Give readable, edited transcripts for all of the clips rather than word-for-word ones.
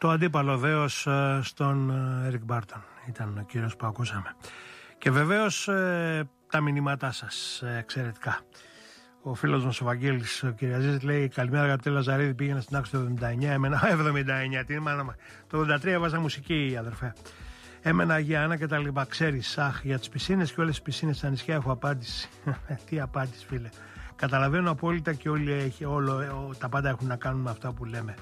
Το αντίπαλο δέος στον Έρικ Μπάρτον ήταν ο κύριος που ακούσαμε. Και βεβαίως τα μηνύματά σας εξαιρετικά. Ο φίλος μας ο Βαγγέλης, ο Κυριαζής, λέει: καλημέρα αγαπητέ Λαζαρίδη, πήγαινα στην άξο το 79, έμενα 79, τι μάνα, το 83 έβαζα μουσική, αδερφέ. Έμενα Αγία Άννα και τα λοιπά. Ξέρεις, για τις πισίνες και όλες τις πισίνες στα νησιά έχω απάντηση. Τι απάντηση, φίλε. Καταλαβαίνω απόλυτα και όλοι τα πάντα έχουν να κάνουν με αυτά που λέμε.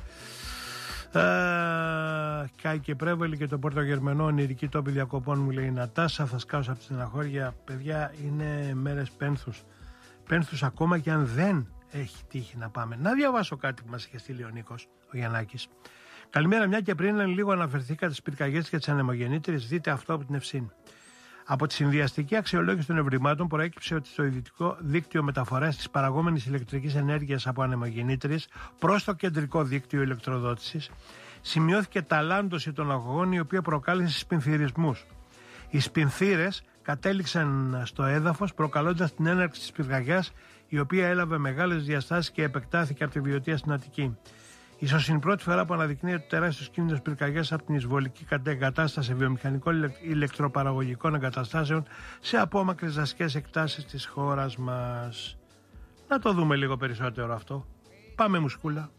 Κάει και Πρέβολη και το Πορτογερμενό, ονειρική τόπη διακοπών, μου λέει η Νατάσα. Θα σκάσω από τη στεναχώρια. Παιδιά, είναι μέρες πένθους ακόμα και αν δεν έχει τύχει να πάμε. Να διαβάσω κάτι που μας είχε στείλει ο Νίκος, ο Γιαννάκης. Καλημέρα, μια και πριν λίγο αναφερθήκατε στις πυρκαγιές και τις ανεμογεννήτριες, δείτε αυτό από την Ευσύνη. Από τη συνδυαστική αξιολόγηση των ευρημάτων προέκυψε ότι στο ιδιωτικό δίκτυο μεταφοράς της παραγόμενης ηλεκτρικής ενέργειας από ανεμογεννήτριες προς το κεντρικό δίκτυο ηλεκτροδότησης σημειώθηκε ταλάντωση των αγωγών, η οποία προκάλεσε σπινθυρισμούς. Οι σπινθύρες κατέληξαν στο έδαφος, προκαλώντας την έναρξη της πυρκαγιάς, η οποία έλαβε μεγάλες διαστάσεις και επεκτάθηκε από τη Βιωτία στην Αττική. Ίσως είναι η πρώτη φορά που αναδεικνύεται τεράστιος κίνδυνος πυρκαγιάς από την εισβολική εγκατάσταση βιομηχανικών ηλεκτροπαραγωγικών εγκαταστάσεων σε απόμακρες δασικές εκτάσεις της χώρας μας. Να το δούμε λίγο περισσότερο αυτό. Πάμε μουσκούλα.